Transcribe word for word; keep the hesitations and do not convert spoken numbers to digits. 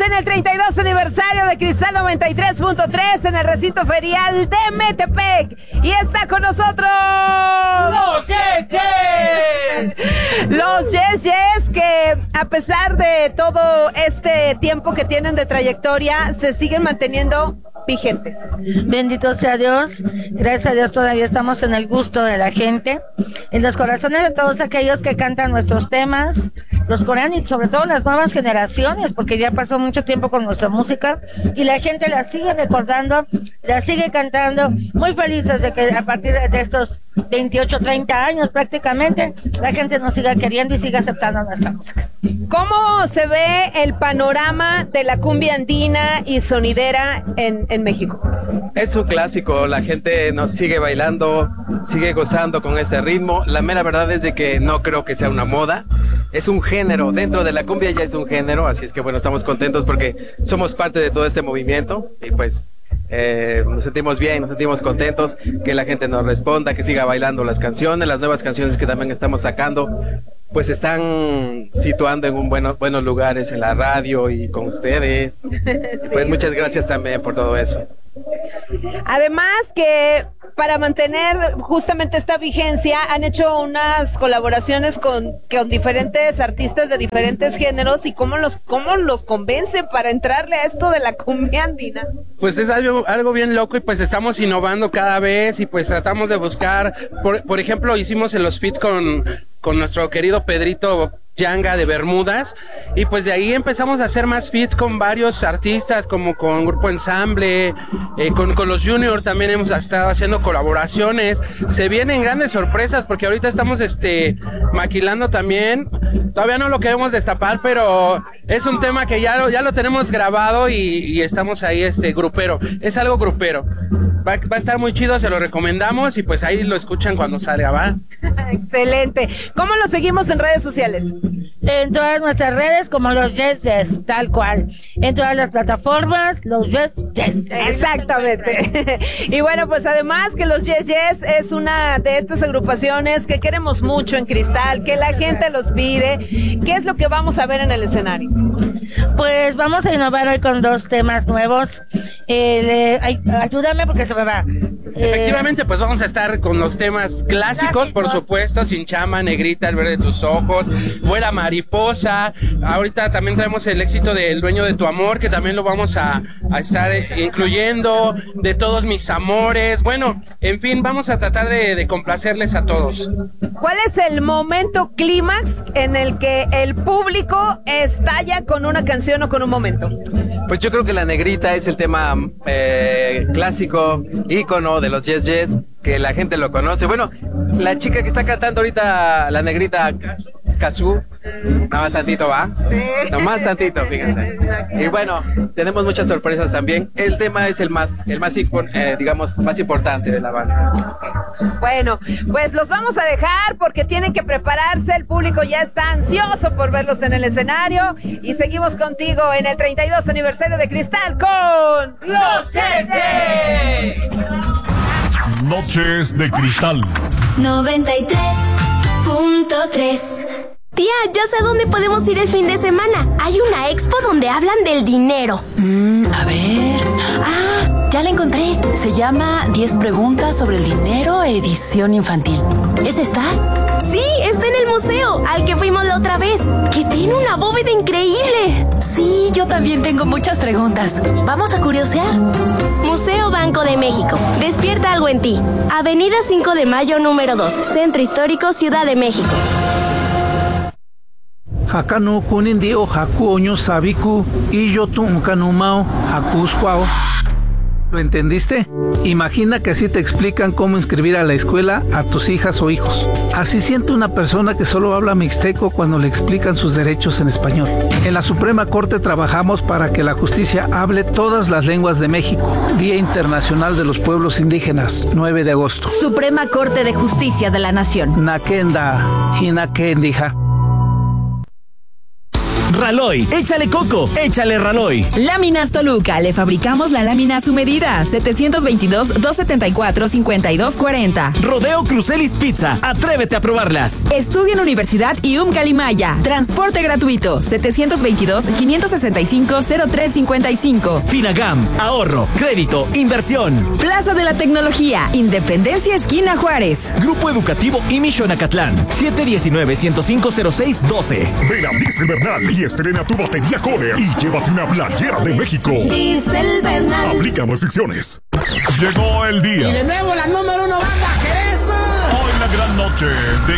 en el treinta y dos aniversario de Cristal noventa y tres punto tres en el recinto ferial de Metepec. Y está con nosotros... ¡Los Yes Yes! Los Yes Yes, que a pesar de todo este tiempo que tienen de trayectoria, se siguen manteniendo vigentes. Bendito sea Dios, gracias a Dios todavía estamos en el gusto de la gente, en los corazones de todos aquellos que cantan nuestros temas, los coreanos y sobre todo las nuevas generaciones, porque ya pasó mucho tiempo con nuestra música y la gente la sigue recordando, la sigue cantando, muy felices de que a partir de estos veintiocho, treinta años prácticamente, la gente nos siga queriendo y siga aceptando nuestra música. ¿Cómo se ve el panorama de la cumbia andina y sonidera en, en México? Es un clásico, la gente nos sigue bailando, sigue gozando con ese ritmo. La mera verdad es de que no creo que sea una moda, es un género, dentro de la cumbia ya es un género, así es que bueno, estamos contentos porque somos parte de todo este movimiento y pues eh, nos sentimos bien, nos sentimos contentos, que la gente nos responda, que siga bailando las canciones, las nuevas canciones que también estamos sacando, pues están situando en un bueno, buenos lugares en la radio y con ustedes. Sí. Pues muchas gracias también por todo eso. Además que para mantener justamente esta vigencia han hecho unas colaboraciones con, con diferentes artistas de diferentes géneros. ¿Y cómo los, cómo los convencen para entrarle a esto de la cumbia andina? Pues es algo, algo bien loco y pues estamos innovando cada vez y pues tratamos de buscar, por, por ejemplo hicimos en los feats con, con nuestro querido Pedrito Yanga de Bermudas y pues de ahí empezamos a hacer más feats con varios artistas como con Grupo Ensamble, eh, con, con los Junior también hemos estado haciendo colaboraciones. Se vienen grandes sorpresas porque ahorita estamos este maquilando también, todavía no lo queremos destapar, pero es un tema que ya lo, ya lo tenemos grabado y, y estamos ahí este grupero, es algo grupero. Va, va a estar muy chido, se lo recomendamos y pues ahí lo escuchan cuando salga, ¿va? Excelente. ¿Cómo lo seguimos en redes sociales? En todas nuestras redes como los Yes Yes, tal cual. En todas las plataformas, los Yes Yes. Exactamente. Y bueno, pues además que los Yes Yes es una de estas agrupaciones que queremos mucho en Cristal, que la gente los pide. ¿Qué es lo que vamos a ver en el escenario? Pues vamos a innovar hoy con dos temas nuevos. Eh, ay, ayúdame porque se me va. Eh, Efectivamente, pues vamos a estar con los temas clásicos, clásicos, por supuesto, Sin Chama, Negrita, El Verde de Tus Ojos, Vuela Mariposa. Ahorita también traemos el éxito de El Dueño de Tu Amor, que también lo vamos a, a estar incluyendo, De Todos Mis Amores. Bueno, en fin, vamos a tratar de, de complacerles a todos. ¿Cuál es el momento clímax en el que el público estalla con una canción o con un momento? Pues yo creo que La Negrita es el tema eh, clásico, ícono de los Yes Yes, que la gente lo conoce. Bueno, la chica que está cantando ahorita, La Negrita, Cazú, nada más tantito, ¿va? Sí. Nada más tantito, fíjense. Y bueno, tenemos muchas sorpresas también. El tema es el más, el más, eh, digamos, más importante de la banda. Bueno, pues los vamos a dejar porque tienen que prepararse. El público ya está ansioso por verlos en el escenario. Y seguimos contigo en el treinta y dos aniversario de Cristal con Los Yes Yes. Noches de Cristal noventa y tres punto tres. Tía, ya sé dónde podemos ir el fin de semana. Hay una expo donde hablan del dinero. Mm, a ver... Ah, ya la encontré. Se llama diez preguntas sobre el dinero, edición infantil. ¿Es esta? Sí, está en el museo, al que fuimos la otra vez, que tiene una bóveda increíble. Sí, yo también tengo muchas preguntas. ¿Vamos a curiosear? Museo Banco de México. Despierta algo en ti. Avenida cinco de Mayo, número dos. Centro Histórico, Ciudad de México. Hakano kunindi o haku oño sabiku y yo tu kanumao hakusquao. ¿Lo entendiste? Imagina que así te explican cómo inscribir a la escuela a tus hijas o hijos. Así siente una persona que solo habla mixteco cuando le explican sus derechos en español. En la Suprema Corte trabajamos para que la justicia hable todas las lenguas de México. Día Internacional de los Pueblos Indígenas, nueve de agosto. Suprema Corte de Justicia de la Nación. Nakenda, Hinakendija. Raloy, échale coco, échale Raloy. Láminas Toluca, le fabricamos la lámina a su medida. setecientos veintidós, doscientos setenta y cuatro, cincuenta y dos cuarenta. Rodeo Crucelis Pizza, atrévete a probarlas. Estudia en Universidad I U M Calimaya. Transporte gratuito. setecientos veintidós, quinientos sesenta y cinco, cero tres cincuenta y cinco. Finagam, ahorro, crédito, inversión. Plaza de la Tecnología, Independencia Esquina Juárez. Grupo Educativo I M I Xonacatlán, siete diecinueve, ciento cinco, cero seis doce. Ven a Diesel Bernal y estrena tu batería Kohler y llévate una playera de México. Diesel Bernal. Aplica restricciones. Llegó el día. Y de nuevo la número uno banda, ¿qué es eso? Hoy la gran noche de